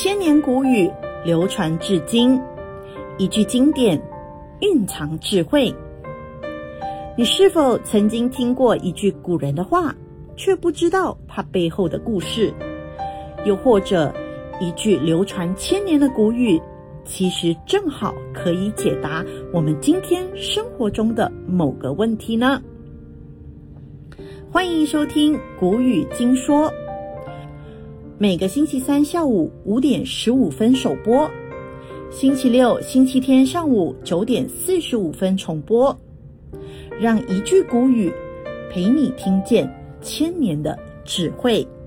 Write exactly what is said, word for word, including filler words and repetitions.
千年古语流传至今，一句经典蕴藏智慧。你是否曾经听过一句古人的话，却不知道它背后的故事？又或者一句流传千年的古语，其实正好可以解答我们今天生活中的某个问题呢？欢迎收听古语今说，每个星期三下午五点十五分首播，星期六、星期天上午九点四十五分重播。让一句古语陪你听见千年的智慧。